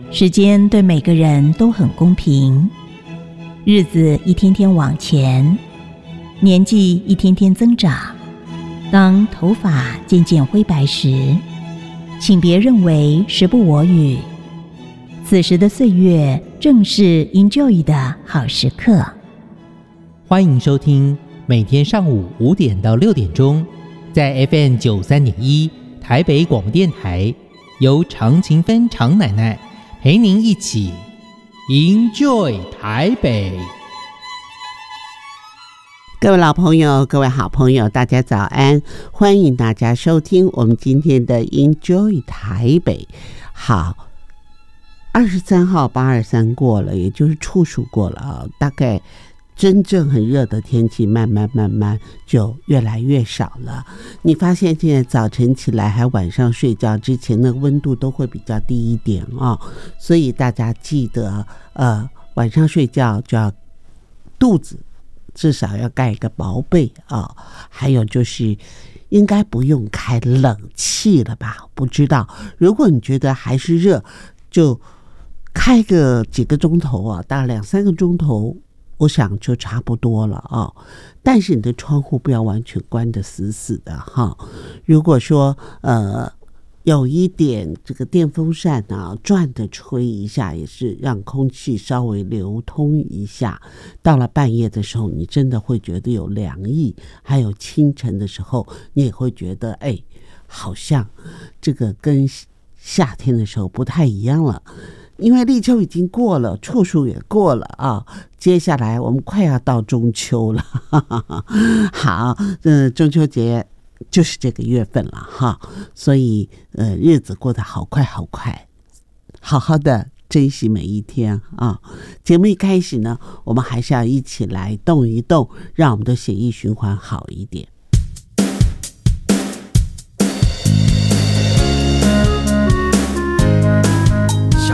时间对每个人都很公平，日子一天天往前，年纪一天天增长。当头发渐渐灰白时，请别认为时不我与，此时的岁月正是 enjoy 的好时刻。 欢迎收听每天上午5点到6点钟，在 FM 93.1台北广播电台，由常勤芬常奶奶陪您一起 enjoy 台北。 各位老朋友，各位好朋友，大家早安，欢迎大家收听我们今天的 enjoy 台北。好，23号823过了，也就是处暑过了啊，大概真正很热的天气慢慢就越来越少了。你发现现在早晨起来还晚上睡觉之前的温度都会比较低一点哦，所以大家记得晚上睡觉就要肚子至少要盖一个薄被啊，还有就是应该不用开冷气了吧？不知道，如果你觉得还是热，就开个几个钟头啊，大概2-3个钟头，我想就差不多了啊。但是你的窗户不要完全关得死死的哈。如果说有一点这个电风扇啊转的吹一下，也是让空气稍微流通一下。到了半夜的时候，你真的会觉得有凉意，还有清晨的时候，你也会觉得好像这个跟夏天的时候不太一样了。因为立秋已经过了，处暑也过了啊，接下来我们快要到中秋了。好，中秋节就是这个月份了哈，所以日子过得好快好快，好好的珍惜每一天啊。节目一开始呢，我们还是要一起来动一动，让我们的血液循环好一点。